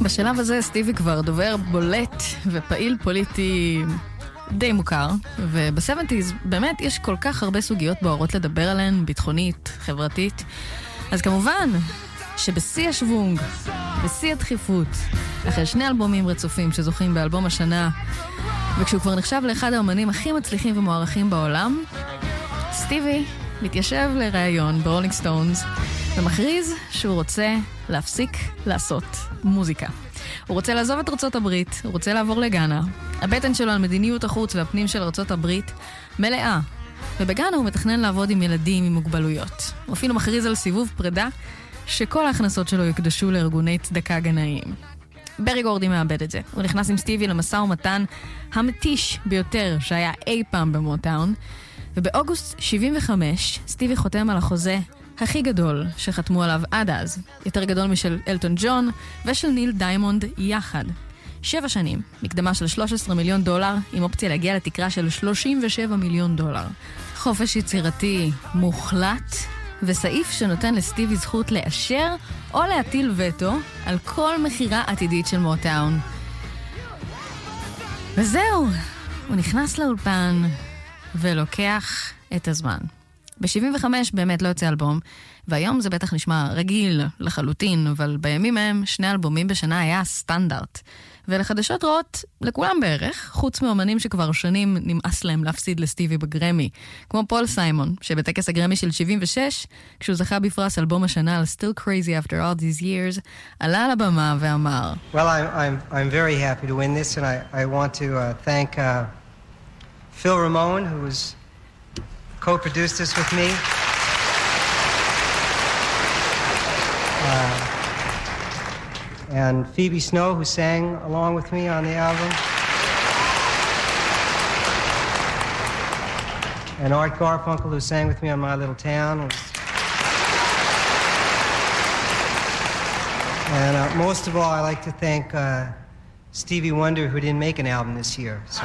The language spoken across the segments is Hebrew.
בשלב הזה סטיבי כבר דובר בולט ופעיל פוליטי די מוכר, וב-70s באמת יש כל כך הרבה סוגיות בוערות לדבר עליהן, ביטחונית, חברתית. אז כמובן שבשיא השוונג, בשיא הדחיפות, אחרי 2 אלבומים רצופים שזוכים באלבום השנה, וכשהוא כבר נחשב לאחד האמנים הכי מצליחים ומוערכים בעולם, סטיבי מתיישב לראיון ברולינג סטונס ומכריז שהוא רוצה להפסיק לעשות מוזיקה. הוא רוצה לעזוב את ארצות הברית, הוא רוצה לעבור לגאנה. הבטן שלו על מדיניות החוץ והפנים של ארצות הברית מלאה. ובגאנה הוא מתכנן לעבוד עם ילדים עם מוגבלויות. הוא אפילו מכריז על סיבוב פרידה שכל ההכנסות שלו יקדשו לארגוני צדקה גנאיים. ברי גורדי מאבד את זה. הוא נכנס עם סטיבי למשא ומתן המתיש ביותר שהיה אי פעם במוטאון, ובאוגוסט 75 סטיבי חותם על החוזה הכי גדול שחתמו עליו עד אז, יותר גדול משל אלטון ג'ון ושל ניל דיימונד יחד. 7 שנים, מקדמה של $13 מיליון, עם אופציה להגיע לתקרה של $37 מיליון. חופש יצירתי מוחלט, וסעיף שנותן לסטיבי זכות לאשר או להטיל וטו על כל מחירה עתידית של מוטאון. וזהו, הוא נכנס לאולפן ולוקח את הזמן. ב-75 באמת לא יוצא אלבום, והיום זה בטח נשמע רגיל לחלוטין, אבל בימים הם 2 אלבומים בשנה היה סטנדרט. ולחדשות רעות, לכולם בערך, חוץ מאמנים שכבר שנים נמאס להם להפסיד לסטיבי בגרמי, כמו פול סיימון, שבטקס הגרמי של 76, כשהוא זכה בפרס אלבום השנה על Still Crazy After All These Years, עלה על הבמה ואמר, Well, I'm very happy to win this, and I want to thank Phil Ramone, who was co-produced this with me. And Phoebe Snow, who sang along with me on the album. And Art Garfunkel, who sang with me on My Little Town. And most of all, I like to thank Stevie Wonder, who didn't make an album this year. So.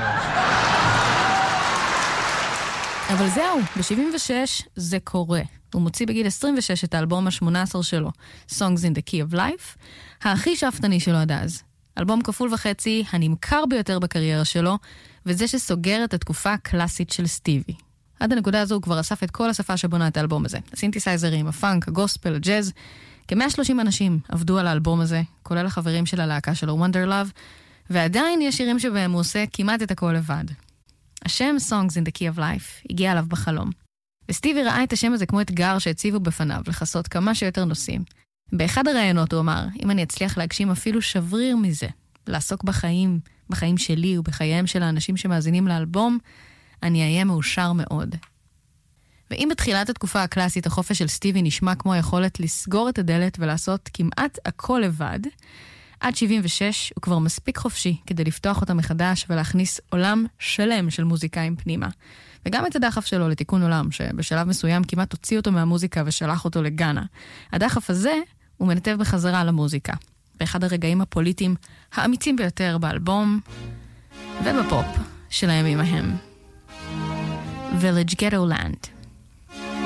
אבל זהו, ב-76 זה קורה. הוא מוציא בגיל 26 את האלבום ה-18 שלו, Songs in the Key of Life, הכי שאפתני שלו עד אז. אלבום 1.5, הנמכר ביותר בקריירה שלו, וזה שסוגר את התקופה הקלאסית של סטיבי. עד הנקודה הזו הוא כבר אסף את כל השפה שבונה את האלבום הזה. הסינתסייזרים, הפאנק, הגוספל, הג'אז. כ-130 אנשים עבדו על האלבום הזה, כולל החברים של הלהקה שלו, Wonder Love, ועדיין יש שירים שבהם הוא עושה כמעט את הכל לבד. השם Songs in the Key of Life הגיע עליו בחלום. וסטיבי ראה את השם הזה כמו אתגר שהציבו בפניו לחסות כמה שיותר נושאים. באחד הראיונות הוא אמר, אם אני אצליח להגשים אפילו שבריר מזה, לעסוק בחיים שלי ובחייהם של האנשים שמאזינים לאלבום, אני אהיה מאושר מאוד. ואם בתחילת התקופה הקלאסית החופש של סטיבי נשמע כמו היכולת לסגור את הדלת ולעשות כמעט הכל לבד, עד 76 הוא כבר מספיק חופשי כדי לפתוח אותה מחדש ולהכניס עולם שלם של מוזיקאים פנימה. וגם את הדחף שלו לתיקון עולם, שבשלב מסוים כמעט הוציא אותו מהמוזיקה ושלח אותו לגאנה. הדחף הזה הוא מנתב בחזרה למוזיקה. באחד הרגעים הפוליטיים האמיצים ביותר באלבום ובפופ של הימים ההם. Village Ghetto Land.